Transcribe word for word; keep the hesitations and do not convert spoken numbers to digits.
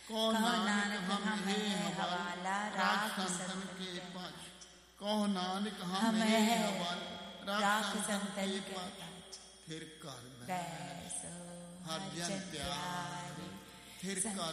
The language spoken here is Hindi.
कहो नानक हम है हवाला राख संतन के पास। कहो नानक हम है हवाला राख संतन के पास। फिर कर हर जन प्यारे फिर कर